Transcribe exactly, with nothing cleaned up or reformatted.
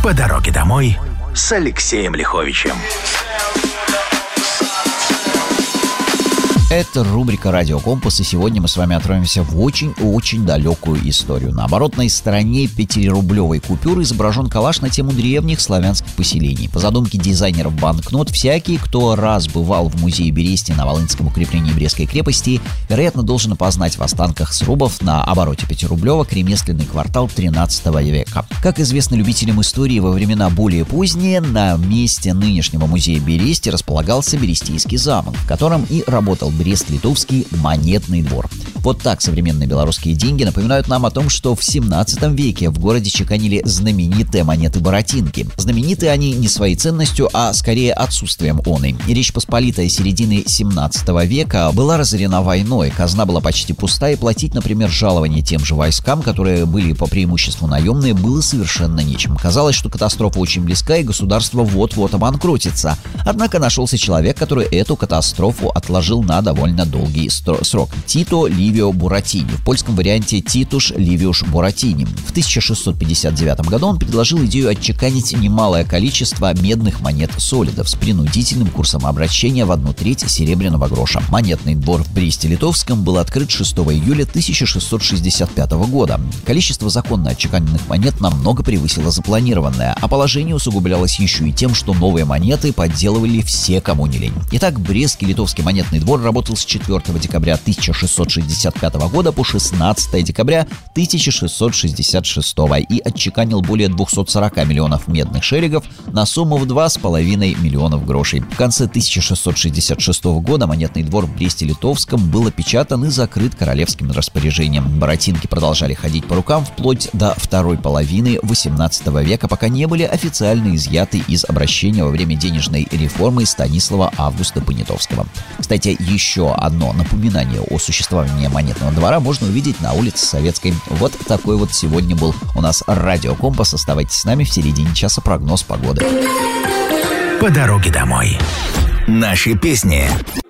По дороге домой с Алексеем Лиховичем. Это рубрика «Радио Компас», и сегодня мы с вами отправимся в очень-очень далекую историю. На оборотной стороне пятирублевой купюры изображен коллаж на тему древних славянских поселений. По задумке дизайнеров банкнот, всякий, кто раз бывал в музее Берестии на Волынском укреплении Брестской крепости, вероятно, должен опознать в останках срубов на обороте пятирублевок ремесленный квартал тринадцатого века. Как известно любителям истории, во времена более поздние на месте нынешнего музея Берестии располагался Берестейский замок, в котором и работал Брест-Литовский монетный двор. Вот так современные белорусские деньги напоминают нам о том, что в семнадцатом веке в городе чеканили знаменитые монеты-боротинки. Знамениты они не своей ценностью, а скорее отсутствием оной. И Речь Посполитая середины семнадцатого века была разорена войной, казна была почти пуста, и платить, например, жалование тем же войскам, которые были по преимуществу наемные, было совершенно нечем. Казалось, что катастрофа очень близка, и государство вот-вот обанкротится. Однако нашелся человек, который эту катастрофу отложил на довольно долгий срок. Тито Ливио Буратини. В польском варианте Титуш Ливиуш Буратини. В тысяча шестьсот пятьдесят девятом году он предложил идею отчеканить немалое количество медных монет-солидов с принудительным курсом обращения в одну треть серебряного гроша. Монетный двор в Бресте-Литовском был открыт шестого июля тысяча шестьсот шестьдесят пятого года. Количество законно отчеканенных монет намного превысило запланированное, а положение усугублялось еще и тем, что новые монеты подделывали все, кому не лень. Итак, Брестский литовский монетный двор работал с четвёртого декабря тысяча шестьсот шестьдесят пятого года по шестнадцатого декабря тысяча шестьсот шестьдесят шестого и отчеканил более двухсот сорока миллионов медных шерегов на сумму в два с половиной миллионов грошей. В конце тысяча шестьсот шестьдесят шестого года монетный двор в Бресте-Литовском был опечатан и закрыт королевским распоряжением. Боротинки продолжали ходить по рукам вплоть до второй половины восемнадцатого века, пока не были официально изъяты из обращения во время денежной реформы Станислава Августа Понятовского. Кстати, еще одно напоминание о существовании монетного двора можно увидеть на улице Советской. Вот такой вот сегодня был у нас Радио Компас. Оставайтесь с нами, в середине часа прогноз погоды. По дороге домой. Наши песни.